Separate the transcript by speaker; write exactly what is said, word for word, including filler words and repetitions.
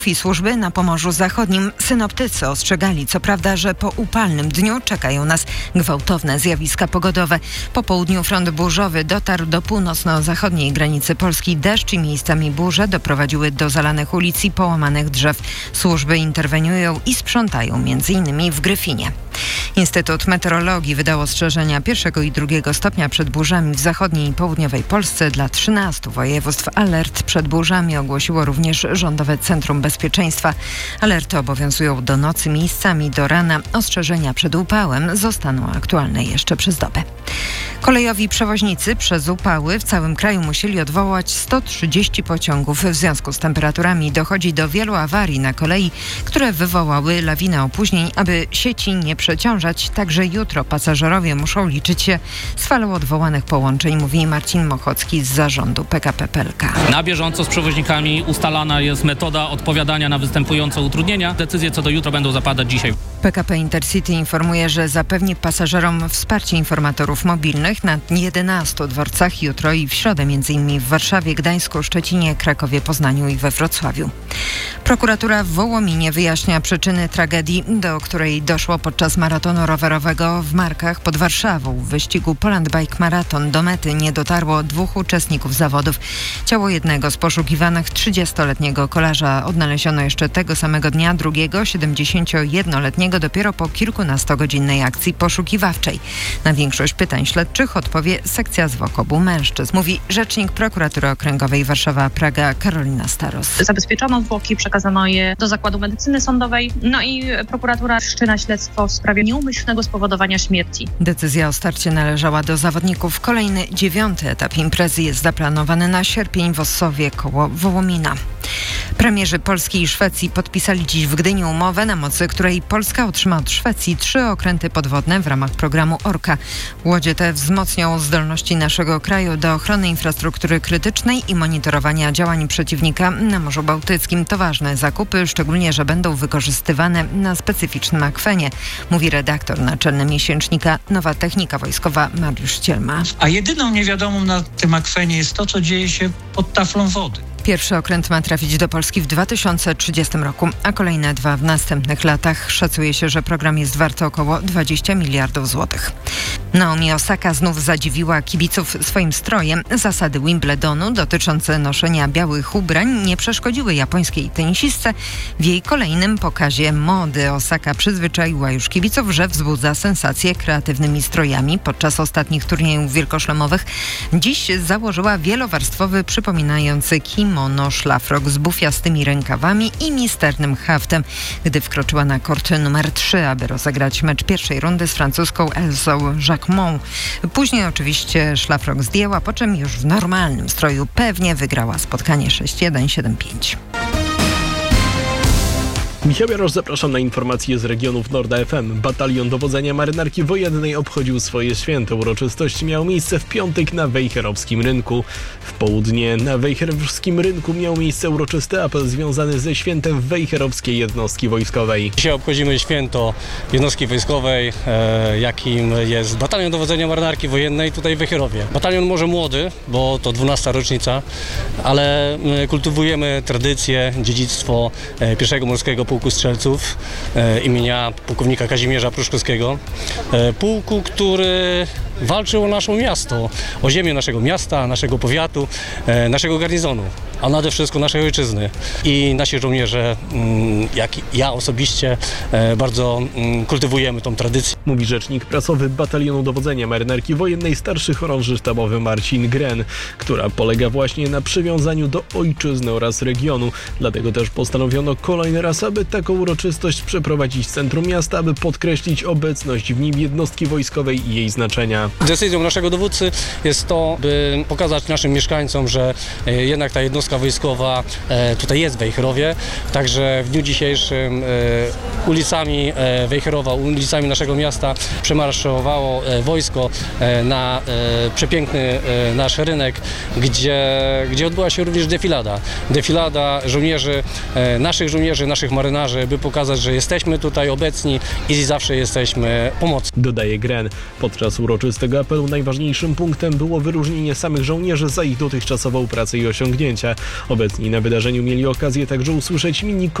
Speaker 1: I służby na Pomorzu Zachodnim. Synoptycy ostrzegali, co prawda, że po upalnym dniu czekają nas gwałtowne zjawiska pogodowe. Po południu front burzowy dotarł do północno-zachodniej granicy Polski. Deszcz i miejscami burze doprowadziły do zalanych ulic i połamanych drzew. Służby interweniują i sprzątają między innymi w Gryfinie. Instytut Meteorologii wydał ostrzeżenia pierwszego i drugiego stopnia przed burzami w zachodniej i południowej Polsce dla trzynastu województw. Alert przed burzami ogłosiło również Rządowe Centrum Bezpieczeństwa. Alerty obowiązują do nocy, miejscami do rana. Ostrzeżenia przed upałem zostaną aktualne jeszcze przez dobę. Kolejowi przewoźnicy przez upały w całym kraju musieli odwołać sto trzydzieści pociągów. W związku z temperaturami dochodzi do wielu awarii na kolei, które wywołały lawinę opóźnień. Aby sieci nie przeciążać, także jutro pasażerowie muszą liczyć się z falą odwołanych połączeń, mówi Marcin Mochocki z zarządu P K P P L K.
Speaker 2: Na bieżąco z przewoźnikami ustalana jest metoda odpowiadania na występujące utrudnienia. Decyzje co do jutra będą zapadać dzisiaj.
Speaker 1: P K P Intercity informuje, że zapewni pasażerom wsparcie informatorów mobilnych na jedenastu dworcach jutro i w środę, m.in. w Warszawie, Gdańsku, Szczecinie, Krakowie, Poznaniu i we Wrocławiu. Prokuratura w Wołominie wyjaśnia przyczyny tragedii, do której doszło podczas maratonu rowerowego w Markach pod Warszawą. W wyścigu Poland Bike Marathon do mety nie dotarło dwóch uczestników zawodów. Ciało jednego z poszukiwanych, trzydziestoletniego kolarza, odnaleziono jeszcze tego samego dnia, drugiego, siedemdziesięciojednoletniego, dopiero po kilkunastogodzinnej akcji poszukiwawczej. Na większość pytań śledczych odpowie sekcja zwłok obu mężczyzn, mówi rzecznik Prokuratury Okręgowej Warszawa-Praga Karolina Staros.
Speaker 3: Zabezpieczono zwłoki, przekazano je do Zakładu Medycyny Sądowej, no i prokuratura wszczyna śledztwo w sprawie nieumyślnego spowodowania śmierci.
Speaker 1: Decyzja o starcie należała do zawodników. Kolejny, dziewiąty etap imprezy jest zaplanowany na sierpień w Ossowie koło Wołomina. Premierzy Polski i Szwecji podpisali dziś w Gdyni umowę, na mocy której Polska otrzyma od Szwecji trzy okręty podwodne w ramach programu Orka. Łodzie te wzmocnią zdolności naszego kraju do ochrony infrastruktury krytycznej i monitorowania działań przeciwnika na Morzu Bałtyckim. To ważne zakupy, szczególnie że będą wykorzystywane na specyficznym akwenie, mówi redaktor naczelny miesięcznika Nowa Technika Wojskowa Mariusz Cielma.
Speaker 4: A jedyną niewiadomą na tym akwenie jest to, co dzieje się pod taflą wody.
Speaker 1: Pierwszy okręt ma trafić do Polski w dwa tysiące trzydziestym roku, a kolejne dwa w następnych latach. Szacuje się, że program jest warty około dwadzieścia miliardów złotych. Naomi Osaka znów zadziwiła kibiców swoim strojem. Zasady Wimbledonu dotyczące noszenia białych ubrań nie przeszkodziły japońskiej tenisistce w jej kolejnym pokazie mody. Osaka przyzwyczaiła już kibiców, że wzbudza sensację kreatywnymi strojami podczas ostatnich turniejów wielkoszlemowych. Dziś założyła wielowarstwowy, przypominający kimono szlafrok z bufiastymi rękawami i misternym haftem, gdy wkroczyła na kort numer trzy, aby rozegrać mecz pierwszej rundy z francuską Elsą Jacquemont. Później oczywiście szlafrok zdjęła, po czym już w normalnym stroju pewnie wygrała spotkanie sześć jeden siedem pięć.
Speaker 5: Michał Jarosz, zapraszam na informacje z regionów Norda F M. Batalion Dowodzenia Marynarki Wojennej obchodził swoje święto. Uroczystość miał miejsce w piątek na Wejherowskim Rynku. W południe na Wejherowskim Rynku miał miejsce uroczysty apel związany ze świętem Wejherowskiej Jednostki Wojskowej.
Speaker 6: Dzisiaj obchodzimy święto Jednostki Wojskowej, e, jakim jest Batalion Dowodzenia Marynarki Wojennej tutaj w Wejherowie. Batalion może młody, bo to dwunasta rocznica, ale kultywujemy tradycję, dziedzictwo e, pierwszego Morskiego Pułku Strzelców e, imienia pułkownika Kazimierza Pruszkowskiego. E, pułku, który walczył o nasze miasto, o ziemię naszego miasta, naszego powiatu, e, naszego garnizonu, a nade wszystko naszej ojczyzny. I nasi żołnierze, mm, jak ja osobiście, e, bardzo mm, kultywujemy tą tradycję.
Speaker 5: Mówi rzecznik prasowy Batalionu Dowodzenia Marynarki Wojennej starszy chorąży sztabowy Marcin Gren, która polega właśnie na przywiązaniu do ojczyzny oraz regionu. Dlatego też postanowiono kolejny raz, aby taką uroczystość przeprowadzić w centrum miasta, aby podkreślić obecność w nim jednostki wojskowej i jej znaczenia.
Speaker 6: Decyzją naszego dowódcy jest to, by pokazać naszym mieszkańcom, że e, jednak ta jednostka wojskowa e, tutaj jest w Wejherowie. Także w dniu dzisiejszym e, ulicami e, Wejherowa, ulicami naszego miasta przemarszowało e, wojsko e, na e, przepiękny e, nasz rynek, gdzie, gdzie odbyła się również defilada. Defilada żołnierzy, e, naszych żołnierzy, naszych marynarzy, by pokazać, że jesteśmy tutaj obecni i zawsze jesteśmy pomocni.
Speaker 5: Dodaje Gren. Podczas uroczystej tego apelu najważniejszym punktem było wyróżnienie samych żołnierzy za ich dotychczasową pracę i osiągnięcia. Obecni na wydarzeniu mieli okazję także usłyszeć mini